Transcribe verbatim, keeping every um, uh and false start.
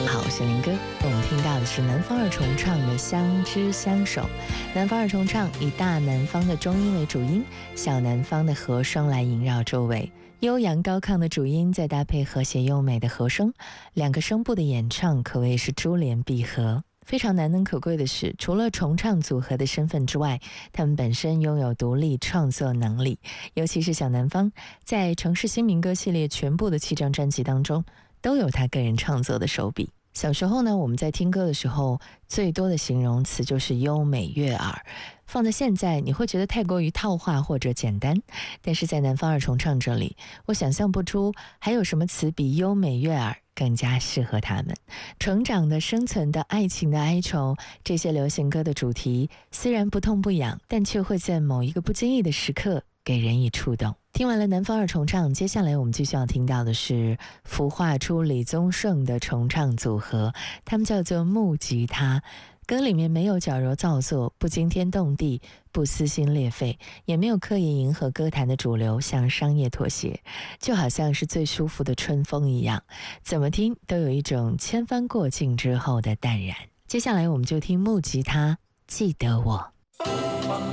好，我是林哥。我们听到的是南方二重唱的《相知相守》。南方二重唱以大南方的中音为主音，小南方的和声来萦绕周围。悠扬高亢的主音再搭配和谐优美的和声，两个声部的演唱可谓是珠联璧合。非常难能可贵的是，除了重唱组合的身份之外，他们本身拥有独立创作能力。尤其是小南方，在城市新民歌系列全部的七张专辑当中，都有他个人创作的手笔。小时候呢，我们在听歌的时候，最多的形容词就是优美悦耳。放在现在，你会觉得太过于套话或者简单，但是在南方二重唱这里，我想象不出还有什么词比优美悦耳更加适合他们。成长的、生存的、爱情的哀愁，这些流行歌的主题虽然不痛不痒，但却会在某一个不经意的时刻给人以触动。听完了南方二重唱，接下来我们继续要听到的是孵化出李宗盛的重唱组合，他们叫做木吉他。歌里面没有矫揉造作，不惊天动地，不撕心裂肺，也没有刻意迎合歌坛的主流向商业妥协，就好像是最舒服的春风一样，怎么听都有一种千帆过尽之后的淡然。接下来我们就听木吉他，记得我。